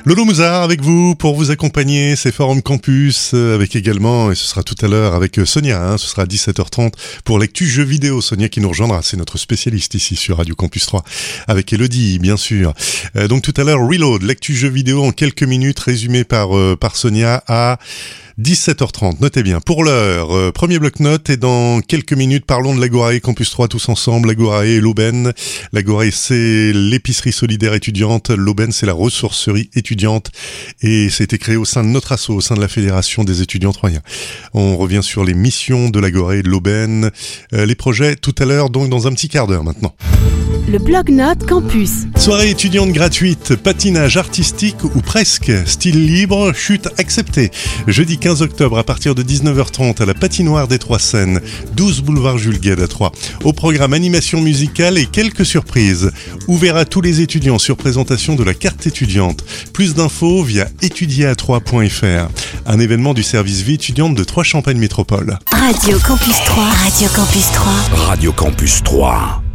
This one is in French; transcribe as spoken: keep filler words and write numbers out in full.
Lolo Mouzard avec vous pour vous accompagner, c'est Forum Campus, avec également, et ce sera tout à l'heure avec Sonia, hein, ce sera à dix-sept heures trente pour l'actu jeux vidéo. Sonia qui nous rejoindra, c'est notre spécialiste ici sur Radio Campus trois, avec Elodie bien sûr. Euh, donc tout à l'heure, Reload, l'actu jeux vidéo en quelques minutes, résumé par, euh, par Sonia à dix-sept heures trente, notez bien. Pour l'heure, euh, premier bloc-notes et dans quelques minutes, parlons de l'Agorae Campus trois tous ensemble. L'Agorae et l'Aubaine. L'Agorae, c'est l'épicerie solidaire étudiante. L'Aubaine, c'est la ressourcerie étudiante. Et c'était créé au sein de notre asso, au sein de la Fédération des étudiants troyens. On revient sur les missions de l'Agorae et de l'Aubaine. Euh, les projets tout à l'heure, donc dans un petit quart d'heure maintenant. Le bloc-notes Campus. Soirée étudiante gratuite, patinage artistique ou presque, style libre, chute acceptée. Jeudi quinze octobre à partir de dix-neuf heures trente à la patinoire des Trois Seines, douze boulevard Jules Guesde à Troyes. Au programme animation musicale et quelques surprises. Ouvert à tous les étudiants sur présentation de la carte étudiante. Plus d'infos via étudier à troyes point f r. Un événement du service vie étudiante de Troyes Champagne Métropole. Radio Campus trois. Radio Campus trois. Radio Campus trois.